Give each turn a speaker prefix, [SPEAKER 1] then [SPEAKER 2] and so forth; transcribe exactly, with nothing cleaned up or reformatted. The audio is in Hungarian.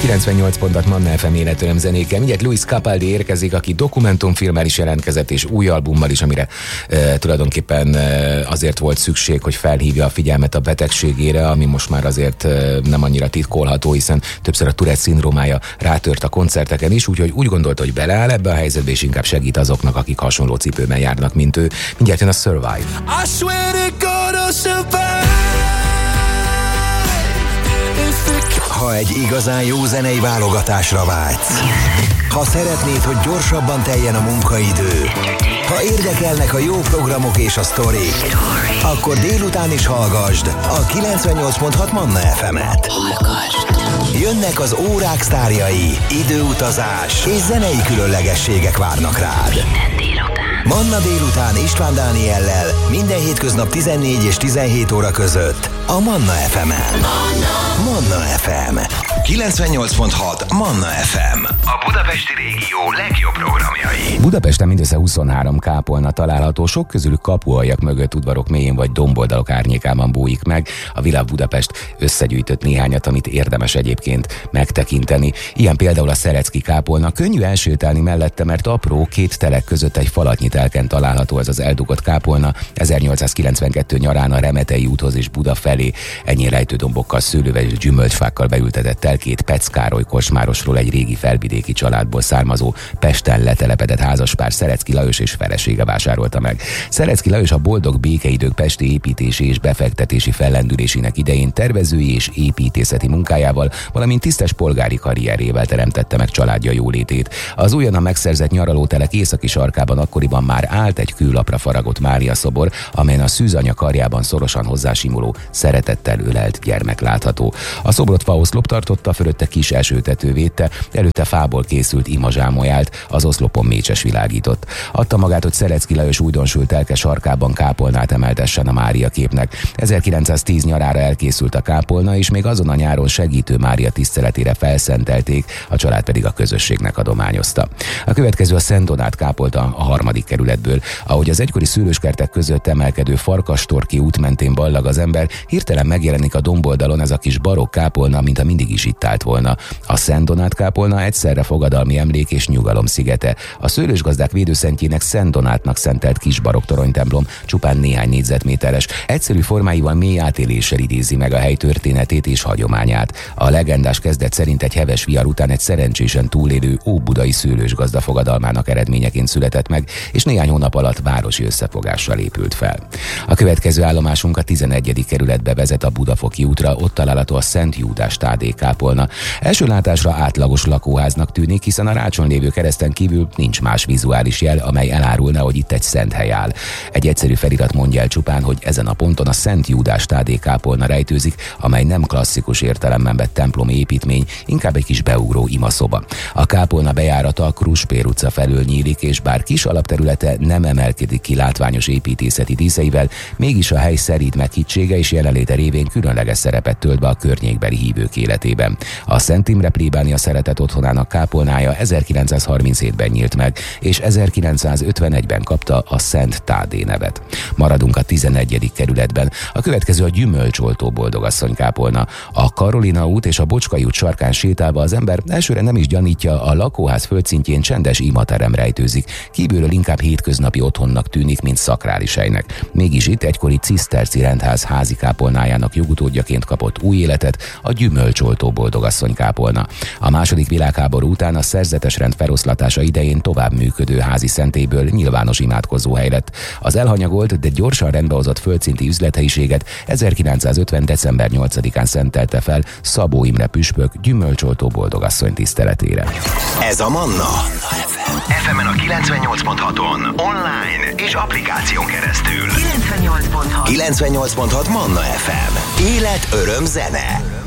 [SPEAKER 1] kilencvennyolc pont hat Manna ef em életöröm zenékkel. Mindjárt Luis Capaldi érkezik, aki dokumentumfilmmel is jelentkezett, és új albummal is, amire e, tulajdonképpen e, azért volt szükség, hogy felhívja a figyelmet a betegségére, ami most már azért e, nem annyira titkolható, hiszen többször a Tourette szindrómája rátört a koncerteken is, úgyhogy úgy gondolta, hogy beleáll ebbe a helyzetbe, és inkább segít azoknak, akik hasonló cipőben járnak, mint ő. Mindjárt jön a Survive.
[SPEAKER 2] I swear to God I'll survive.
[SPEAKER 3] Ha egy igazán jó zenei válogatásra vágysz, ha szeretnéd, hogy gyorsabban teljen a munkaidő, ha érdekelnek a jó programok és a sztorik, akkor délután is hallgasd a kilencvennyolc pont hat Manna ef em-et. Jönnek az órák sztárjai, időutazás és zenei különlegességek várnak rád. Manna délután István Dániellel minden hétköznap tizennégy és tizenhét óra között a Manna ef em-en. Manna ef em kilencvennyolc pont hat Manna ef em, a budapesti régió legjobb programjai.
[SPEAKER 1] Budapesten mindössze huszonhárom kápolna található, sok közülük kapualjak mögött, udvarok mélyén vagy domboldalok árnyékában bújik meg. A Világ Budapest összegyűjtött néhányat, amit érdemes egyébként megtekinteni. Ilyen például a Szerecki kápolna. Könnyű elsétálni mellette, mert apró, két telek között egy falatnyi telken található ez az eldugott kápolna. ezernyolcszázkilencvenkettő nyarán a Remetei úthoz és Buda felé ennyi rejtődombokkal, szőlővel és gyümölcsfákkal beültetett telkét Pecz Károly kocsmárosról, egy régi felvidéki családból származó, Pesten letelepedett házaspár, Szerecki Lajos és felesége vásárolta meg. Szerecki Lajos a boldog békeidők pesti építési és befektetési fellendülésének idején tervezői és építészeti munkájával, valamint tisztes polgári karrierével teremtette meg családja jólétét. Az újonnan megszerzett nyaralótelek északi sarkában akkoriban már állt egy kőlapra faragott Mária szobor, amelyen a szűzanya karjában szorosan hozzásimuló, szeretettel ölelt gyermek látható. A szobrot faoszlop tartotta, fölötte kis esőtető védte, előtte fából készült imazsámoly állt, az oszlopon mécses világított. Adta magát, hogy Szerecki Lajos újdonsült telke sarkában kápolnát emeltessen a Mária képnek. ezerkilencszáztíz nyarára elkészült a kápolna, és még azon a nyáron segítő Mária tiszteletére felszentelték, a család pedig a közösségnek adományozta. A következő a Szent Donát kápolna a harmadik kerületből. Ahogy az egykori szőlőskertek között emelkedő Farkastorki út mentén ballag az ember, hirtelen megjelenik a domboldalon ez a kis barokk kápolna, mintha mindig is itt állt volna. A Szent Donát kápolna egyszerre fogadalmi emlék és nyugalom szigete. A szőlősgazdák védőszentjének Szent Donátnak szentelt kis barokk toronytemplom csupán néhány négyzetméteres. Egyszerű formáival mély átéléssel idézi meg a hely történetét és hagyományát. A legendás kezdet szerint egy heves vihar után egy szerencsésen túlélő óbudai szőlősgazda fogadalmának eredményeként született meg, és néhány hónap alatt városi összefogással épült fel. A következő állomásunk a tizenegyedik kerületbe vezet a Budafoki útra, ott található a Szent Júdás Tádé kápolna. Első látásra átlagos lakóháznak tűnik, hiszen a rácson lévő kereszten kívül nincs más vizuális jel, amely elárulna, hogy itt egy szent hely áll. Egy egyszerű felirat mondja el csupán, hogy ezen a ponton a Szent Júdás Tádé kápolna rejtőzik, amely nem klasszikus értelemben vett templomi építmény, inkább egy kis beugró imaszoba. A kápolna bejárata a Kruspér utca felől nyílik, és bár kis alapterülete nem emelkedik ki látványos építészeti díszeivel, mégis a hely szerint meghittsége és jelenléte révén különleges szerepet tölt be a környékbeli hívők életében. A Szent Imre plébánia szeretett otthonának kápolnája ezerkilencszázharminchétben nyílt meg, és ezerkilencszázötvenegyben kapta a Szent Tádé nevet. Maradunk a tizenegyedik kerületben. A következő a Gyümölcsoltó Boldogasszony kápolna. A Karolina út és a Bocskai út sarkán sétálva az ember elsőre nem is gyanítja, a lakóház földszintjén csendes imaterem rejtőzik. Kívülről inkább hétköznapi otthonnak tűnik, mint szakrális helynek. Mégis itt egykori ciszterci rendház házi kápolnájának jogutódjaként kapott új életet a Gyümölcsoltó Boldogasszony kápolna. A második világháború után a szerzetes rend feloszlatása idején tovább működő házi szentélyből nyilvános imádkozóhely lett. Az elhanyagolt, de gyorsan rendbehozott földszinti üzlethelyiséget ezerkilencszázötven. december nyolcadikán szentelte fel Szabó Imre püspök Gyümölcsoltó Boldogasszony tiszteletére.
[SPEAKER 3] Ez a Manna ef em-en a kilencvennyolc pont haton, online és applikáción keresztül.
[SPEAKER 4] kilencvennyolc pont hat
[SPEAKER 3] kilencvennyolc pont hat Manna ef em. Élet, öröm, zene.